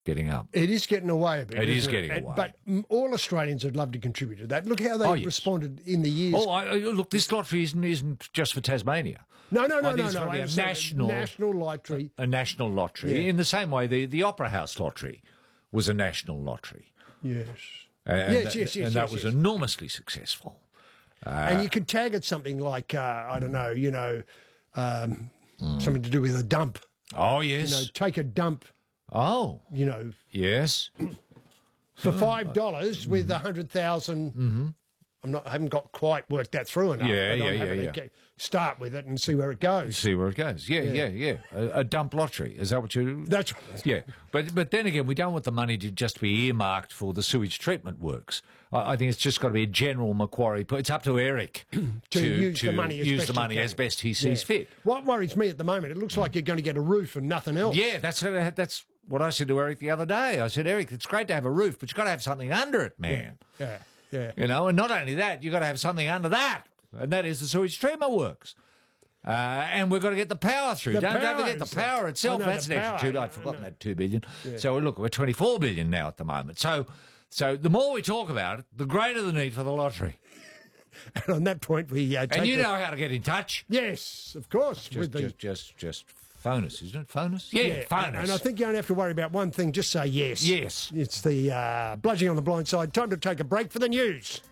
getting up. It is getting away a bit. It is isn't getting away. But all Australians would love to contribute to that. Look how they responded in the years. Look, this lottery isn't just for Tasmania. No. It's probably a national lottery. A national lottery. In the same way, the Opera House lottery was a national lottery. Yes. Yes. And that was enormously successful. And you could tag it something like, I don't know, something to do with a dump. Oh, yes. Take a dump. Oh. Yes. For $5 with 100,000. I haven't got quite worked that through enough. Yeah. Start with it and see where it goes. See where it goes. Yeah. A dump lottery. Is that what you... That's right. Yeah. But then again, we don't want the money to just be earmarked for the sewage treatment works. I think it's just got to be a general Macquarie... It's up to Eric to use the money as best he sees fit. What worries me at the moment, it looks like you're going to get a roof and nothing else. Yeah, that's what I said to Eric the other day. I said, Eric, it's great to have a roof, but you've got to have something under it, man. Yeah. And not only that, you've got to have something under that, and that is the sewage treatment works. And we've got to get the power through. Don't forget the power itself. That's an extra I'd forgotten that $2 billion. Yeah. So look, we're $24 billion now at the moment. So the more we talk about it, the greater the need for the lottery. And on that point, we know how to get in touch. Yes, of course. Just phone us, isn't it? Phone us? Yeah, phone us. And I think you don't have to worry about one thing. Just say yes. Yes. It's the Bludgeoning on the Blind Side. Time to take a break for the news.